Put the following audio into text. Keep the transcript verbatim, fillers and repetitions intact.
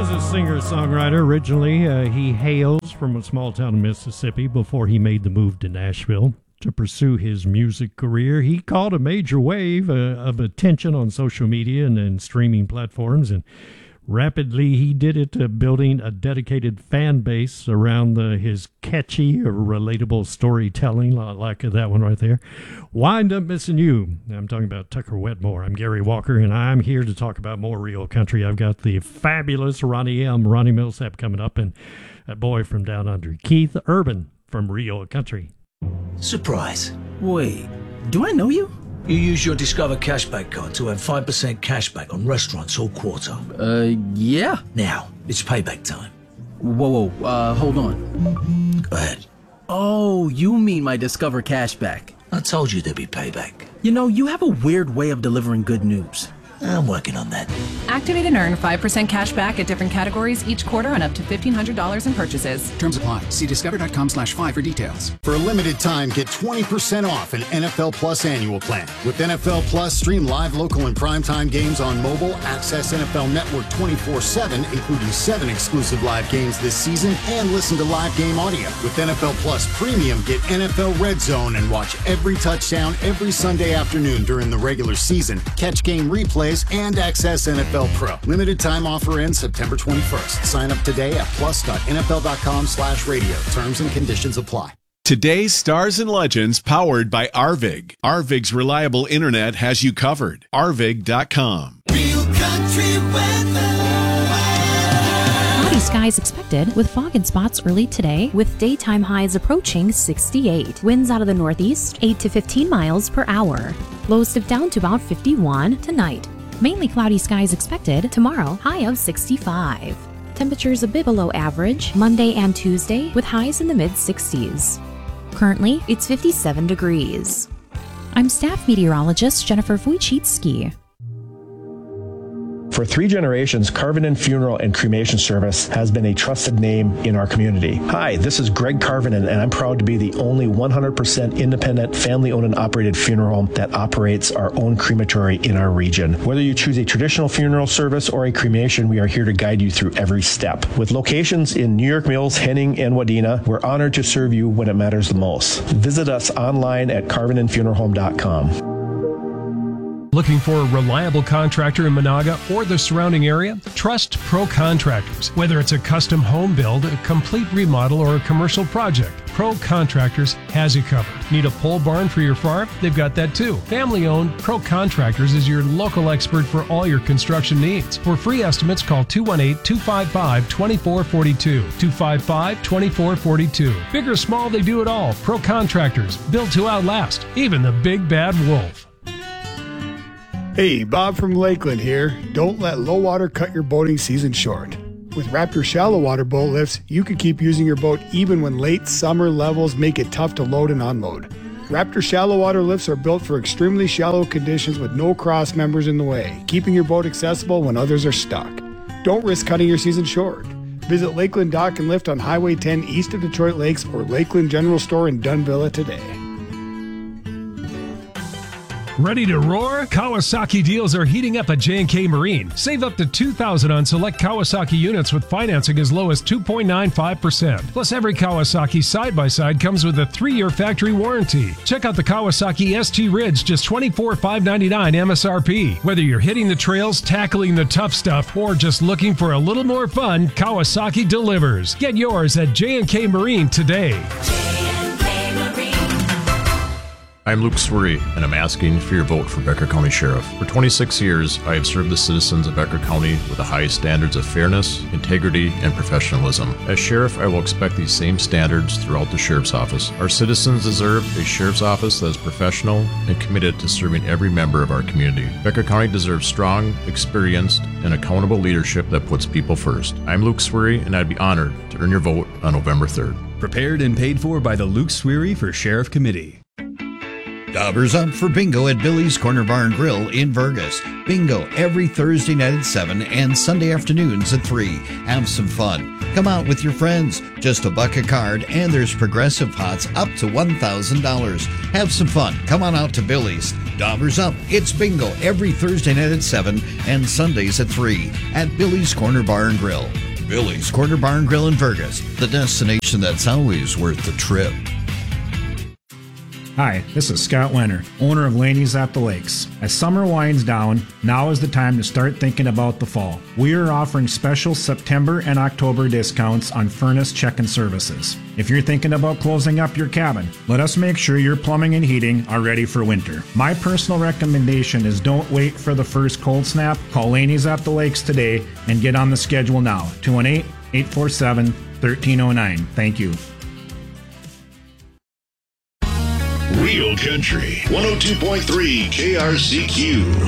is a singer-songwriter. Originally, uh, he hails from a small town in Mississippi before he made the move to Nashville to pursue his music career. He caught a major wave uh, of attention on social media and, and streaming platforms, and rapidly he did it, uh, building a dedicated fan base around the, his catchy or relatable storytelling, like that one right there. Wind Up Missing You. I'm talking about Tucker Wetmore. I'm Gary Walker, and I'm here to talk about more real country. I've got the fabulous Ronnie M. Ronnie Millsap coming up, and that boy from down under, Keith Urban from Real Country. Surprise. Wait, do I know you? You use your Discover Cashback card to earn five percent cashback on restaurants all quarter. Uh, yeah. Now, it's payback time. Whoa, whoa, uh, hold on. Go ahead. Oh, you mean my Discover Cashback. I told you there'd be payback. You know, you have a weird way of delivering good news. I'm working on that. Activate and earn five percent cash back at different categories each quarter on up to fifteen hundred dollars in purchases. Terms apply. See discover.com slash five for details. For a limited time, get twenty percent off an N F L Plus annual plan. With N F L Plus, stream live, local, and primetime games on mobile, access N F L Network twenty-four seven, including seven exclusive live games this season, and listen to live game audio. With N F L Plus Premium, get N F L Red Zone and watch every touchdown every Sunday afternoon during the regular season. Catch game replays and access N F L Pro. Limited time offer ends September twenty-first. Sign up today at plus.nfl.com slash radio. Terms and conditions apply. Today's Stars and Legends powered by Arvig. Arvig's reliable internet has you covered. Arvig dot com. Real country weather. Cloudy skies expected with fog and spots early today with daytime highs approaching sixty-eight. Winds out of the northeast eight to fifteen miles per hour. Lows dip down to about fifty-one tonight. Mainly cloudy skies expected tomorrow, high of sixty-five. Temperatures a bit below average Monday and Tuesday with highs in the mid sixties. Currently, it's fifty-seven degrees. I'm staff meteorologist Jennifer Wojcicki. For three generations, Carvinen Funeral and Cremation Service has been a trusted name in our community. Hi, this is Greg Carvinen, and I'm proud to be the only one hundred percent independent, family-owned and operated funeral home that operates our own crematory in our region. Whether you choose a traditional funeral service or a cremation, we are here to guide you through every step. With locations in New York Mills, Henning, and Wadena, we're honored to serve you when it matters the most. Visit us online at carvinen funeral home dot com. Looking for a reliable contractor in Monaga or the surrounding area? Trust Pro Contractors. Whether it's a custom home build, a complete remodel, or a commercial project, Pro Contractors has you covered. Need a pole barn for your farm? They've got that too. Family owned, Pro Contractors is your local expert for all your construction needs. For free estimates, call two one eight, two five five, two four four two. two five five, two four four two. Big or small, they do it all. Pro Contractors, built to outlast even the big bad wolf. Hey, Bob from Lakeland here. Don't let low water cut your boating season short. With Raptor shallow water boat lifts, you can keep using your boat even when late summer levels make it tough to load and unload. Raptor shallow water lifts are built for extremely shallow conditions with no cross members in the way, keeping your boat accessible when others are stuck. Don't risk cutting your season short. Visit Lakeland Dock and Lift on Highway ten east of Detroit Lakes or Lakeland General Store in Dunvilla today. Ready to roar? Kawasaki deals are heating up at J and K Marine. Save up to two thousand dollars on select Kawasaki units with financing as low as two point nine five percent. Plus, every Kawasaki side-by-side comes with a three-year factory warranty. Check out the Kawasaki S T Ridge, just twenty-four thousand five hundred ninety-nine dollars M S R P. Whether you're hitting the trails, tackling the tough stuff, or just looking for a little more fun, Kawasaki delivers. Get yours at J and K Marine today. I'm Luke Swery, and I'm asking for your vote for Becker County Sheriff. For twenty-six years, I have served the citizens of Becker County with the highest standards of fairness, integrity, and professionalism. As Sheriff, I will expect these same standards throughout the Sheriff's Office. Our citizens deserve a Sheriff's Office that is professional and committed to serving every member of our community. Becker County deserves strong, experienced, and accountable leadership that puts people first. I'm Luke Swery, and I'd be honored to earn your vote on November third. Prepared and paid for by the Luke Swery for Sheriff Committee. Daubers up for bingo at Billy's Corner Bar and Grill in Vergas. Bingo every Thursday night at seven and Sunday afternoons at three. Have some fun. Come out with your friends. Just a buck a card, and there's progressive pots up to one thousand dollars. Have some fun. Come on out to Billy's. Daubers up. It's bingo every Thursday night at seven and Sundays at three at Billy's Corner Bar and Grill. Billy's Corner Bar and Grill in Vergas, the destination that's always worth the trip. Hi, this is Scott Wenner, owner of Laney's at the Lakes. As summer winds down, now is the time to start thinking about the fall. We are offering special September and October discounts on furnace check-in services. If you're thinking about closing up your cabin, let us make sure your plumbing and heating are ready for winter. My personal recommendation is don't wait for the first cold snap. Call Laney's at the Lakes today and get on the schedule now. two one eight, eight four seven, one three zero nine. Thank you. Real Country one oh two point three K R C Q.